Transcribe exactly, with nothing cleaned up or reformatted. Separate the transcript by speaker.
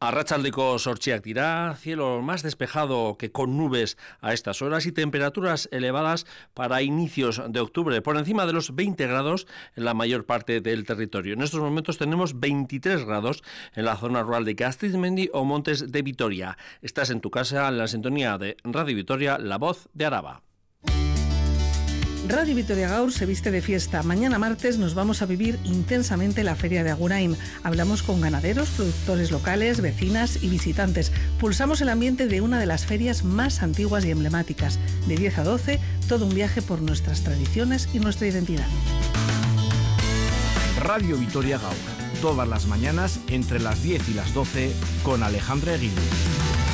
Speaker 1: Arratsaldeko sortziak dira, cielo más despejado que con nubes a estas horas y temperaturas elevadas para inicios de octubre, por encima de los veinte grados en la mayor parte del territorio. En estos momentos tenemos veintitrés grados en la zona rural de Gasteiz-Mendi o Montes de Vitoria. Estás en tu casa en la sintonía de Radio Vitoria, la voz de Araba.
Speaker 2: Radio Vitoria Gaur se viste de fiesta. Mañana martes nos vamos a vivir intensamente la Feria de Agurain. Hablamos con ganaderos, productores locales, vecinas y visitantes. Pulsamos el ambiente de una de las ferias más antiguas y emblemáticas. De diez a doce, todo un viaje por nuestras tradiciones y nuestra identidad.
Speaker 3: Radio Vitoria Gaur, todas las mañanas entre las diez y las doce con Alejandra Eguidu.